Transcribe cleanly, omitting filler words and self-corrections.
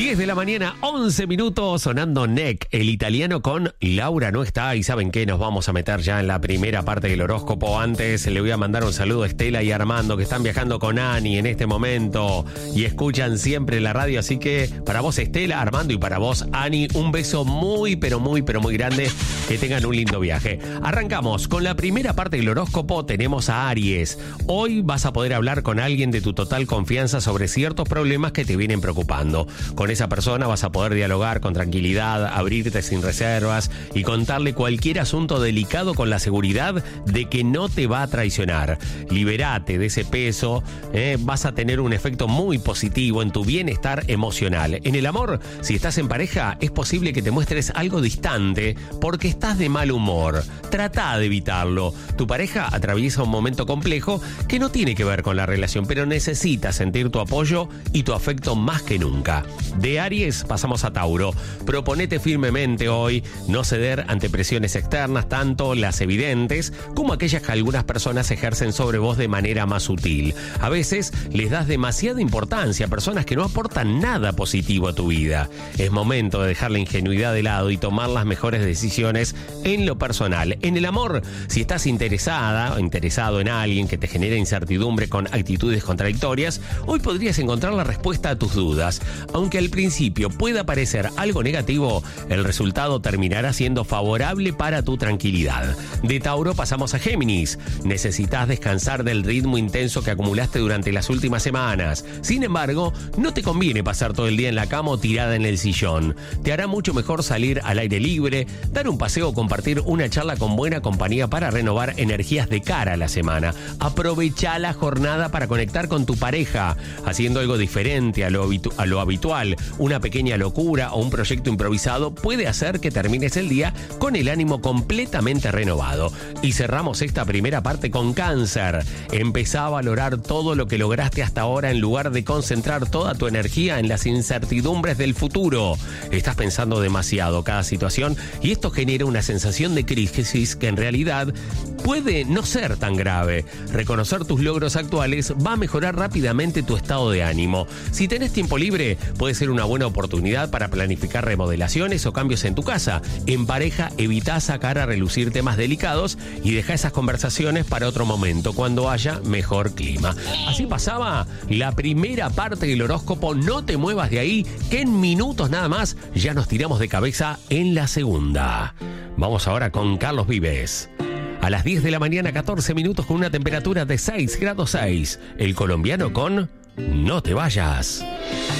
10 de la mañana, 11 minutos, sonando NEC, el italiano con Laura no está. Y ¿saben qué? Nos vamos a meter ya en la primera parte del horóscopo. Antes le voy a mandar un saludo a Estela y Armando, que están viajando con Ani en este momento y escuchan siempre la radio. Así que para vos, Estela, Armando, y para vos, Ani, un beso muy grande. Que tengan un lindo viaje. Arrancamos con la primera parte del horóscopo. Tenemos a Aries. Hoy vas a poder hablar con alguien de tu total confianza sobre ciertos problemas que te vienen preocupando. Con esa persona vas a poder dialogar con tranquilidad, abrirte sin reservas y contarle cualquier asunto delicado con la seguridad de que no te va a traicionar. Liberate de ese peso, vas a tener un efecto muy positivo en tu bienestar emocional. En el amor, si estás en pareja, es posible que te muestres algo distante porque estás de mal humor. Trata de evitarlo. Tu pareja atraviesa un momento complejo que no tiene que ver con la relación, pero necesita sentir tu apoyo y tu afecto más que nunca. De Aries pasamos a Tauro. Proponete firmemente hoy no ceder ante presiones externas, tanto las evidentes como aquellas que algunas personas ejercen sobre vos de manera más sutil. A veces les das demasiada importancia a personas que no aportan nada positivo a tu vida. Es momento de dejar la ingenuidad de lado y tomar las mejores decisiones en lo personal. En el amor, si estás interesada o interesado en alguien que te genera incertidumbre con actitudes contradictorias, hoy podrías encontrar la respuesta a tus dudas. Aunque al principio pueda parecer algo negativo, el resultado terminará siendo favorable para tu tranquilidad. De Tauro pasamos a Géminis. Necesitas descansar del ritmo intenso que acumulaste durante las últimas semanas. Sin embargo, no te conviene pasar todo el día en la cama o tirada en el sillón. Te hará mucho mejor salir al aire libre, dar un paseo o compartir una charla con buena compañía para renovar energías de cara a la semana. Aprovecha la jornada para conectar con tu pareja, haciendo algo diferente a lo habitual. Una pequeña locura o un proyecto improvisado puede hacer que termines el día con el ánimo completamente renovado. Y cerramos esta primera parte con Cáncer. Empezá a valorar todo lo que lograste hasta ahora en lugar de concentrar toda tu energía en las incertidumbres del futuro. Estás pensando demasiado cada situación y esto genera una sensación de crisis que en realidad puede no ser tan grave. Reconocer tus logros actuales va a mejorar rápidamente tu estado de ánimo. Si tenés tiempo libre, puede ser una buena oportunidad para planificar remodelaciones o cambios en tu casa. En pareja, evitá sacar a relucir temas delicados y deja esas conversaciones para otro momento, cuando haya mejor clima. Así pasaba la primera parte del horóscopo. No te muevas de ahí, que en minutos nada más ya nos tiramos de cabeza en la segunda. Vamos ahora con Carlos Vives. A las 10 de la mañana, 14 minutos, con una temperatura de 6 grados 6. El colombiano con No te vayas.